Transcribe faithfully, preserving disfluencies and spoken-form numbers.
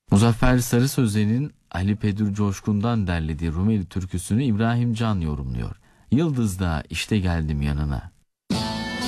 Muzaffer Sarı Sözen'in Ali Pedur Coşkun'dan derlediği Rumeli türküsünü İbrahim Can yorumluyor. Yıldız'da işte geldim yanına.